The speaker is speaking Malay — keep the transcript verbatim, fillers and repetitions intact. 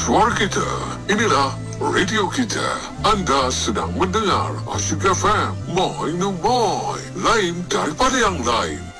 suara kita. Inilah radio kita. Anda sedang mendengar Asyik F M. Moi no moi. Lain daripada yang lain.